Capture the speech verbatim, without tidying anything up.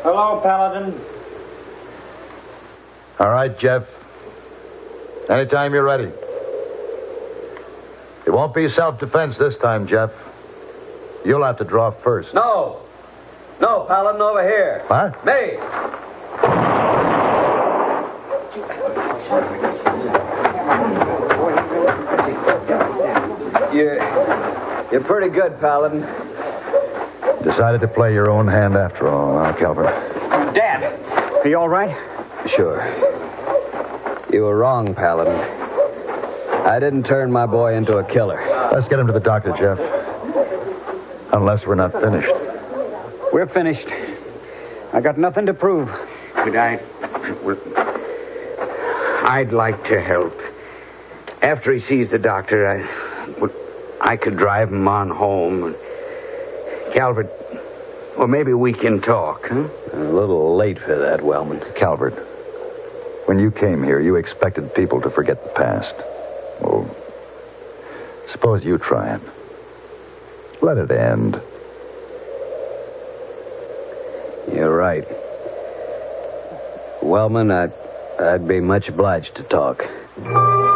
Hello, Paladin. All right, Jeff. Anytime you're ready. It won't be self-defense this time, Jeff. You'll have to draw first. No. No, Paladin, over here. What? Me. You're, you're pretty good, Paladin. Decided to play your own hand after all, huh, Calvert? Dad, are you all right? Sure. You were wrong, Paladin. I didn't turn my boy into a killer. Let's get him to the doctor, Jeff. Unless we're not finished. We're finished. I got nothing to prove. Could I... Well, I'd like to help. After he sees the doctor, I... Well, I could drive him on home. Calvert, well, maybe we can talk, huh? A little late for that, Wellman. Calvert, when you came here, you expected people to forget the past. Well, suppose you try it. Let it end. You're right. Wellman, I'd, I'd be much obliged to talk.